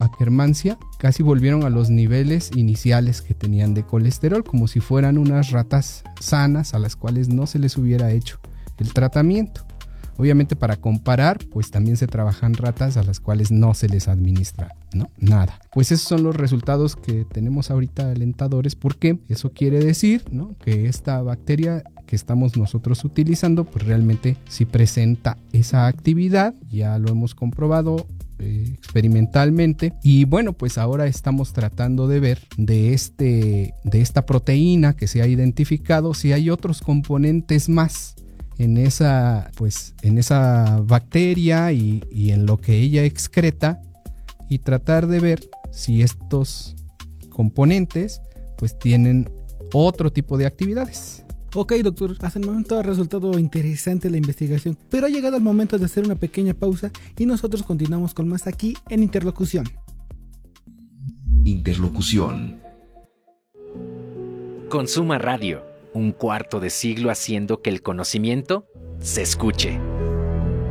Akkermansia casi volvieron a los niveles iniciales que tenían de colesterol, como si fueran unas ratas sanas a las cuales no se les hubiera hecho el tratamiento. Obviamente, para comparar, pues también se trabajan ratas a las cuales no se les administra, ¿no? Nada. Pues esos son los resultados que tenemos ahorita alentadores, porque eso quiere decir, ¿no?, que esta bacteria que estamos nosotros utilizando, pues realmente sí presenta esa actividad. Ya lo hemos comprobado experimentalmente, y bueno, pues ahora estamos tratando de ver de esta proteína que se ha identificado si hay otros componentes más en esa bacteria y en lo que ella excreta, y tratar de ver si estos componentes pues tienen otro tipo de actividades. Ok, doctor, hasta el momento ha resultado interesante la investigación, pero ha llegado el momento de hacer una pequeña pausa y nosotros continuamos con más aquí en Interlocución. Interlocución. Consuma Radio, un cuarto de siglo haciendo que el conocimiento se escuche.